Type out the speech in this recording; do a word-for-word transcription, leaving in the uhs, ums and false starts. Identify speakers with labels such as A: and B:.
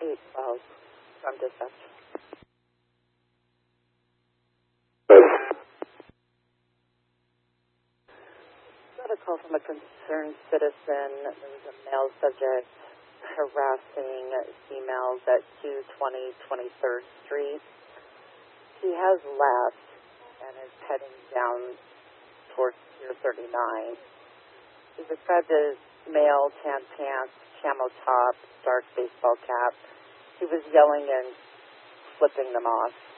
A: eight twelve from dispatch. Got a call from a concerned citizen. There was a male subject harassing females at two twenty twenty-third Street. He has left and is heading down towards Pier thirty-nine. He described as male, tan pants, camo top, dark baseball cap. He was yelling and flipping them off.